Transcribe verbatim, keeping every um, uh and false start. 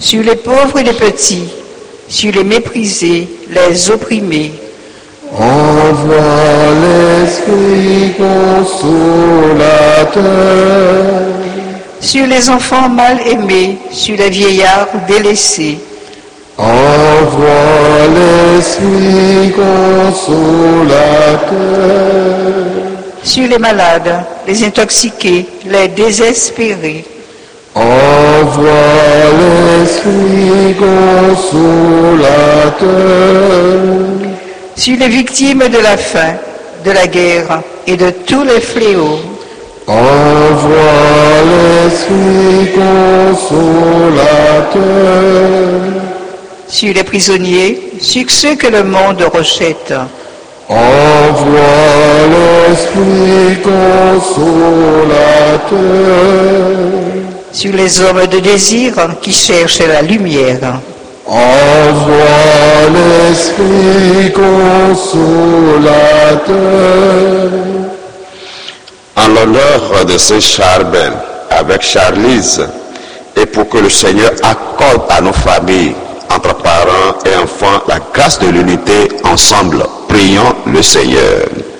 sur les pauvres et les petits, sur les méprisés, les opprimés. Envoie l'Esprit consolateur. Sur les enfants mal aimés, sur les vieillards délaissés. Envoie l'Esprit consolateur. Sur les malades, les intoxiqués, les désespérés. Envoie l'Esprit consolateur. Sur les victimes de la faim, de la guerre et de tous les fléaux. Envoie l'Esprit consolateur. Sur les prisonniers, sur ceux que le monde rejette. Envoie l'Esprit consolateur. Sur les hommes de désir qui cherchent la lumière. Envoie l'Esprit consolateur. En l'honneur de Saint Charbel, avec Charlise, et pour que le Seigneur accorde à nos familles, entre parents et enfants, la grâce de l'unité ensemble, prions le Seigneur.